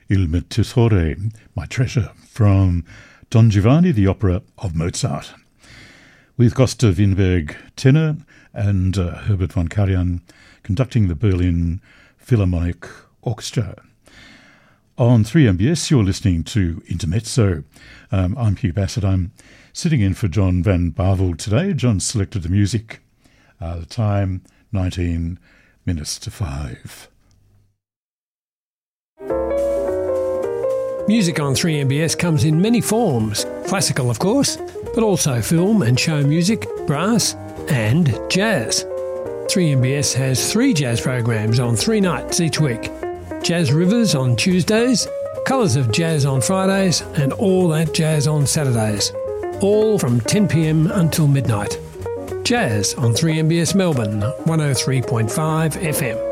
Il mio tesoro, My Treasure, from Don Giovanni, the opera of Mozart, with Gustav Winberg tenor and Herbert von Karajan conducting the Berlin Philharmonic Orchestra. On 3MBS, you're listening to Intermezzo. I'm Hugh Bassett. I'm sitting in for John Van Bavel today. John selected the music. The time, 19 minutes to 5. Music on 3MBS comes in many forms. Classical, of course, but also film and show music, brass and jazz. 3MBS has 3 jazz programs on 3 nights each week. Jazz Rivers on Tuesdays, Colours of Jazz on Fridays, and All That Jazz on Saturdays. All from 10 p.m. until midnight. Jazz on 3MBS Melbourne, 103.5 FM.